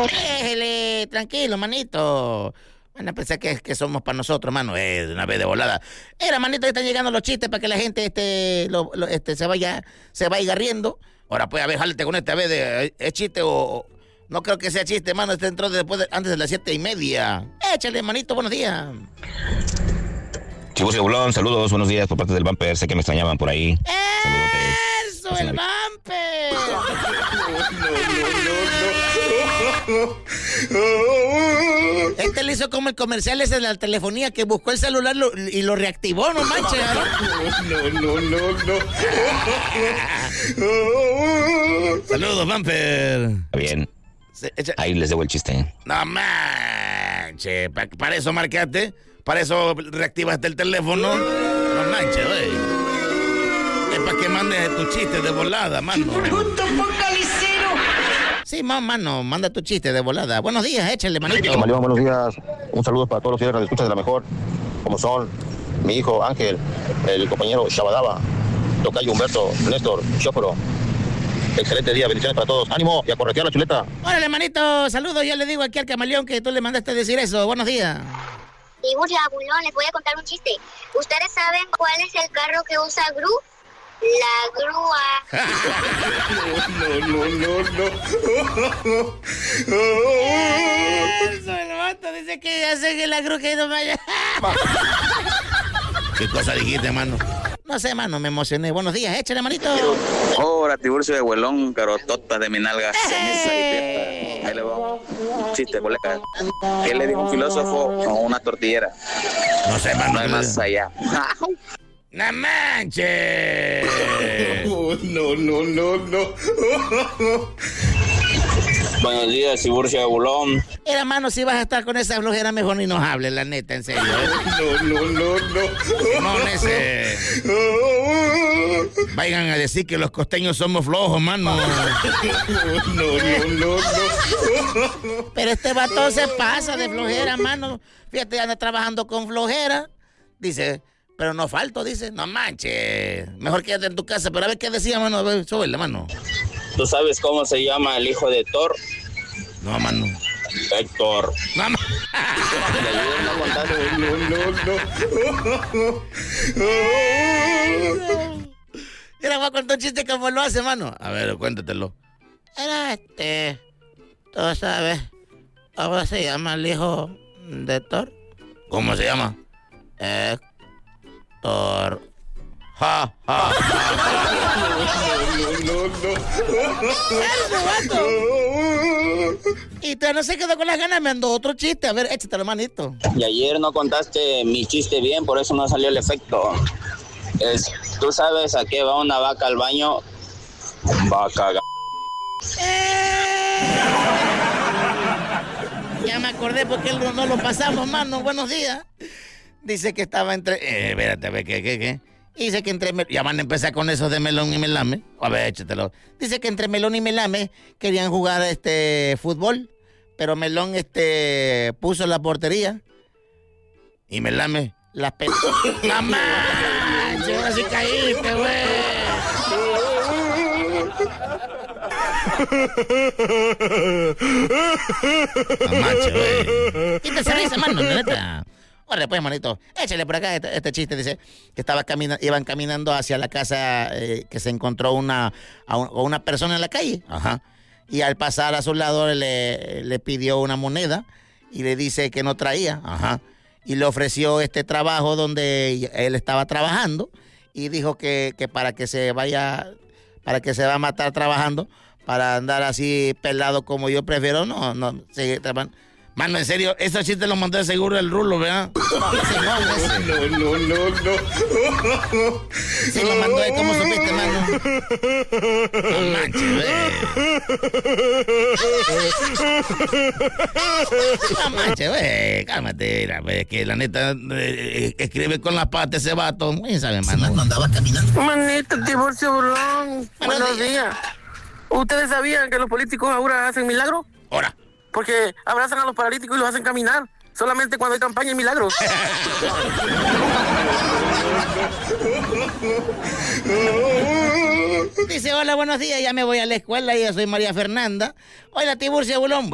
Déjele, tranquilo, manito. Van a pensar que somos para nosotros, mano. De una vez de volada. Era, manito, están llegando los chistes para que la gente se vaya riendo. Ahora, pues, a ver, jálate con a ver, ¿es chiste o...? No creo que sea chiste, mano. Este entró antes de las 7:30. Échale, manito, buenos días. Chibus y Bulón, saludos, buenos días por parte del Bumper. Sé que me extrañaban por ahí. ¡Eso, el Bumper! Este le hizo como el comercial ese de la telefonía que buscó el celular y lo reactivó, no manches. No. Saludos, Bumper. Bien. Ahí les debo el chiste. No manches, para eso marcaste, para eso reactivaste el teléfono. No manches, güey. Es para que mandes tu chiste de volada, mano. ¡Bruto focalicero! Sí, mano, manda tu chiste de volada. Buenos días, échale, manito. Camaleón, buenos días. Un saludo para todos los fieles que escuchan de la mejor, como son mi hijo Ángel, el compañero Shabadaba, tocayo Humberto, Néstor, Chóforo. Excelente día, bendiciones para todos. ¡Ánimo! Y a corretear la chuleta. Órale, manito, saludos. Yo le digo aquí al camaleón que tú le mandaste a decir eso. Buenos días. Tibur y Abulón, les voy a contar un chiste. ¿Ustedes saben cuál es el carro que usa Gru? La grúa. Eso, el vato dice que ya sé que la grúa que no vaya. ¿Qué cosa dijiste, mano? No sé, mano, me emocioné. Buenos días, échale, manito. Hola, Tiburcio de Huelón, carotota de mi nalga, ceniza y fiesta. Ahí le va un chiste, colega. ¿Qué le dijo un filósofo a una tortillera? No sé, mano. No hay más allá. ¡No manches! No. Buenos días, Tiburcio de Bulón. Era, mano, si vas a estar con esa flojera, mejor ni nos hables, la neta, en serio. No, ese. Vayan a decir que los costeños somos flojos, mano. No. Pero este vato se pasa de flojera, mano. Fíjate, anda trabajando con flojera. Dice, pero no falto, dice. No manches. Mejor quédate en tu casa. Pero a ver qué decía, mano. A ver, súbele, mano. ¿Tú sabes cómo se llama el hijo de Thor? No, mano. Héctor. No, Mira, voy a contar un chiste como lo hace, mano. A ver, cuéntatelo. Era tú sabes cómo se llama el hijo de Thor. ¿Cómo se llama? Héctor. Ja. Y tú no se quedó con las ganas, me andó otro chiste. A ver, échatelo, manito. Y ayer no contaste mi chiste bien, por eso no salió el efecto. ¿Tú sabes a qué va una vaca al baño? Va a cagar. Ya me acordé porque no lo pasamos, mano. Buenos días. Dice que estaba entre... espérate, a ver, ¿qué? Dice que ya van a empezar con esos de Melón y Melame. A ver, échatelo. Dice que entre Melón y Melame querían jugar fútbol, pero Melón puso la portería y Melame las peló. ¡Mamá! Ahora sí caíste, güey. Macho, güey. Quítese risa, mano, neta. Órale, pues, manito, échale por acá este chiste. Dice que iban caminando hacia la casa que se encontró una persona en la calle. Ajá. Y al pasar a su lado le pidió una moneda y le dice que no traía. Ajá. Y le ofreció este trabajo donde él estaba trabajando y dijo que para que se va a matar trabajando, para andar así pelado como yo prefiero, no seguir trabajando. Mano, en serio, esos chistes los mandó de seguro el Rulo, ¿verdad? No. Se lo mandó de cómo supiste, mano. No manches, no manches, güey. Cálmate, mira, es que la neta escribe con las patas ese vato. Muy sabe, mano. No andaba caminando. Manito, Tiburcio Bulón. Buenos días. ¿Ustedes sabían que los políticos ahora hacen milagros? Ahora. Porque abrazan a los paralíticos y los hacen caminar. Solamente cuando hay campaña y milagros. Dice, hola, buenos días, ya me voy a la escuela y yo soy María Fernanda. Hola, Tiburcio Bulón.